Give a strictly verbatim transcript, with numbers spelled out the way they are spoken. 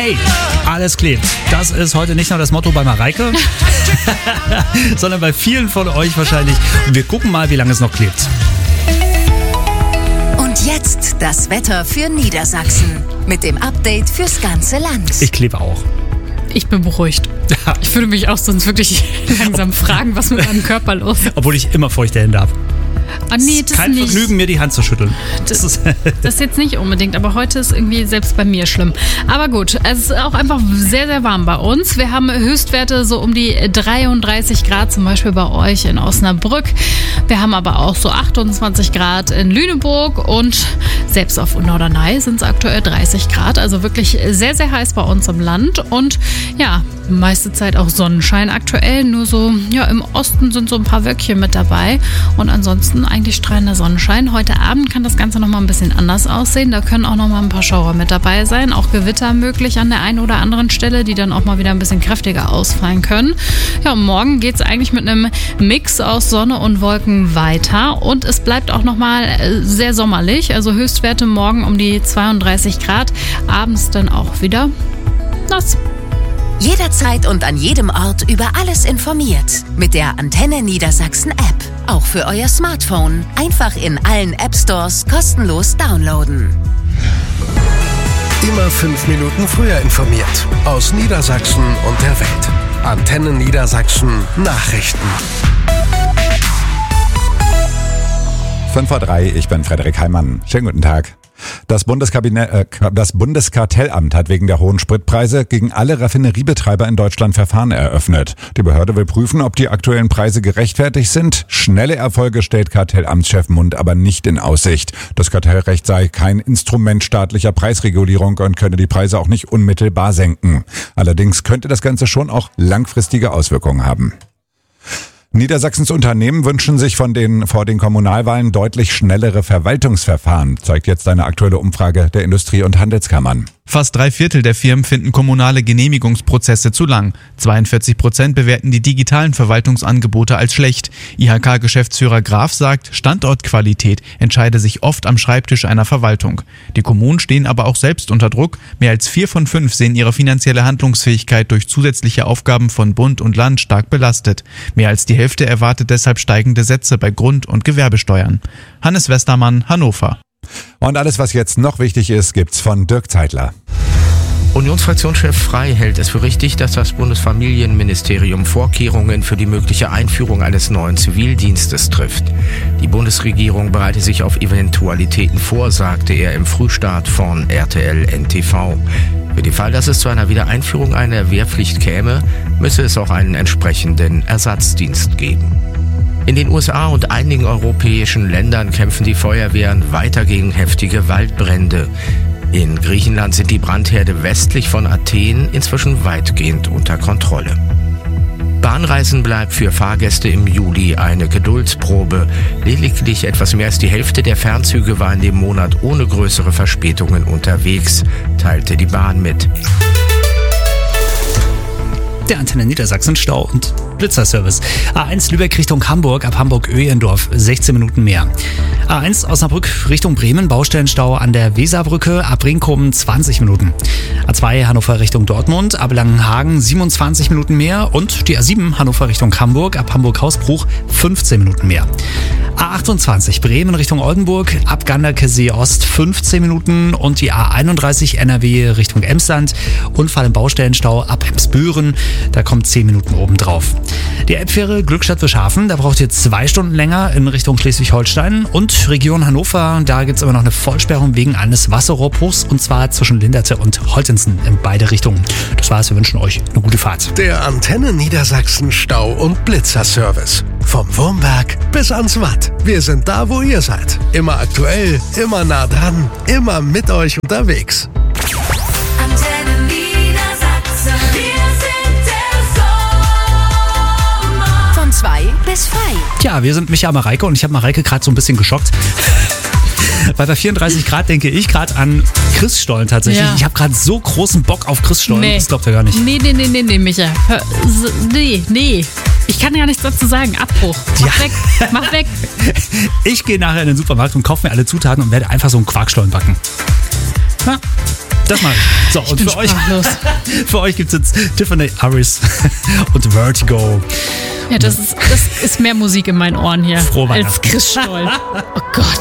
Hey, alles klebt. Das ist heute nicht nur das Motto bei Mareike, sondern bei vielen von euch wahrscheinlich. Und wir gucken mal, wie lange es noch klebt. Und jetzt das Wetter für Niedersachsen mit dem Update fürs ganze Land. Ich klebe auch. Ich bin beruhigt. Ja. Ich würde mich auch sonst wirklich langsam fragen, was mit meinem Körper los ist. Obwohl ich immer feuchte Hände habe. Ah, nee, das Kein nicht. Vergnügen, mir die Hand zu schütteln. Das, das, das jetzt nicht unbedingt, aber heute ist irgendwie selbst bei mir schlimm. Aber gut, es ist auch einfach sehr, sehr warm bei uns. Wir haben Höchstwerte so um die dreiunddreißig Grad, zum Beispiel bei euch in Osnabrück. Wir haben aber auch so achtundzwanzig Grad in Lüneburg und selbst auf Norderney sind es aktuell dreißig Grad. Also wirklich sehr, sehr heiß bei uns im Land und ja, meiste Zeit auch Sonnenschein aktuell. Nur so, ja, im Osten sind so ein paar Wölkchen mit dabei und ansonsten eigentlich strahlender Sonnenschein. Heute Abend kann das Ganze nochmal ein bisschen anders aussehen. Da können auch nochmal ein paar Schauer mit dabei sein. Auch Gewitter möglich an der einen oder anderen Stelle, die dann auch mal wieder ein bisschen kräftiger ausfallen können. Ja, und morgen geht es eigentlich mit einem Mix aus Sonne und Wolken weiter. Und es bleibt auch nochmal sehr sommerlich. Also Höchstwerte morgen um die zweiunddreißig Grad. Abends dann auch wieder nass. Jederzeit und an jedem Ort über alles informiert. Mit der Antenne Niedersachsen App. Auch für euer Smartphone. Einfach in allen App Stores kostenlos downloaden. Immer fünf Minuten früher informiert. Aus Niedersachsen und der Welt. Antenne Niedersachsen Nachrichten. fünf vor drei, ich bin Frederik Heimann. Schönen guten Tag. Das, Bundeskabinett, äh, das Bundeskartellamt hat wegen der hohen Spritpreise gegen alle Raffineriebetreiber in Deutschland Verfahren eröffnet. Die Behörde will prüfen, ob die aktuellen Preise gerechtfertigt sind. Schnelle Erfolge stellt Kartellamtschef Mund aber nicht in Aussicht. Das Kartellrecht sei kein Instrument staatlicher Preisregulierung und könne die Preise auch nicht unmittelbar senken. Allerdings könnte das Ganze schon auch langfristige Auswirkungen haben. Niedersachsens Unternehmen wünschen sich von den vor den Kommunalwahlen deutlich schnellere Verwaltungsverfahren, zeigt jetzt eine aktuelle Umfrage der Industrie- und Handelskammern. Fast drei Viertel der Firmen finden kommunale Genehmigungsprozesse zu lang. zweiundvierzig Prozent bewerten die digitalen Verwaltungsangebote als schlecht. I H K-Geschäftsführer Graf sagt, Standortqualität entscheide sich oft am Schreibtisch einer Verwaltung. Die Kommunen stehen aber auch selbst unter Druck. Mehr als vier von fünf sehen ihre finanzielle Handlungsfähigkeit durch zusätzliche Aufgaben von Bund und Land stark belastet. Mehr als die Hälfte erwartet deshalb steigende Sätze bei Grund- und Gewerbesteuern. Hannes Westermann, Hannover. Und alles, was jetzt noch wichtig ist, gibt's von Dirk Zeitler. Unionsfraktionschef Frey hält es für richtig, dass das Bundesfamilienministerium Vorkehrungen für die mögliche Einführung eines neuen Zivildienstes trifft. Die Bundesregierung bereite sich auf Eventualitäten vor, sagte er im Frühstart von R T L N T V. Für den Fall, dass es zu einer Wiedereinführung einer Wehrpflicht käme, müsse es auch einen entsprechenden Ersatzdienst geben. In den U S A und einigen europäischen Ländern kämpfen die Feuerwehren weiter gegen heftige Waldbrände. In Griechenland sind die Brandherde westlich von Athen inzwischen weitgehend unter Kontrolle. Bahnreisen bleibt für Fahrgäste im Juli eine Geduldsprobe. Lediglich etwas mehr als die Hälfte der Fernzüge war in dem Monat ohne größere Verspätungen unterwegs, teilte die Bahn mit. Der Antenne Niedersachsen Stau und Blitzerservice. A eins Lübeck Richtung Hamburg, ab Hamburg-Öhlendorf, sechzehn Minuten mehr. A eins Osnabrück Richtung Bremen, Baustellenstau an der Weserbrücke, ab Brinkum zwanzig Minuten. A zwei Hannover Richtung Dortmund, ab Langenhagen siebenundzwanzig Minuten mehr und die A sieben Hannover Richtung Hamburg, ab Hamburg-Hausbruch fünfzehn Minuten mehr. A achtundzwanzig Bremen Richtung Oldenburg, ab Ganderkesee Ost fünfzehn Minuten und die A einunddreißig N R W Richtung Emsland, Unfall im Baustellenstau ab Emsbüren, da kommt zehn Minuten obendrauf. Die Elbfähre Glückstadt-Wischhafen, da braucht ihr zwei Stunden länger in Richtung Schleswig-Holstein und Region Hannover, da gibt es immer noch eine Vollsperrung wegen eines Wasserrohrbruchs und zwar zwischen Linderte und Holtensen in beide Richtungen. Das war's, wir wünschen euch eine gute Fahrt. Der Antenne Niedersachsen Stau- und Blitzerservice. Vom Wurmberg bis ans Watt. Wir sind da, wo ihr seid. Immer aktuell, immer nah dran, immer mit euch unterwegs. Antenne Niedersachsen. Wir sind der Sommer. Von zwei bis frei. Tja, wir sind Micha Mareike und ich habe Mareike gerade so ein bisschen geschockt. Weil bei vierunddreißig Grad denke ich gerade an Christstollen tatsächlich. Ja. Ich habe gerade so großen Bock auf Christstollen. Nee. Das glaubt ihr gar nicht. Nee, nee, nee, nee, nee, Micha. Hör, s- nee, nee. Ich kann ja nichts dazu sagen. Abbruch. Mach Ja. weg. Mach weg. Ich gehe nachher in den Supermarkt und kaufe mir alle Zutaten und werde einfach so einen Quarkstollen backen. Na, Das mache ich. So, Ich und bin für euch, sprachlos. für euch gibt es jetzt Tiffany Harris und Vertigo. Ja, das ist, das ist mehr Musik in meinen Ohren hier Frohe als Weihnachten. Chris Stoll. Oh Gott.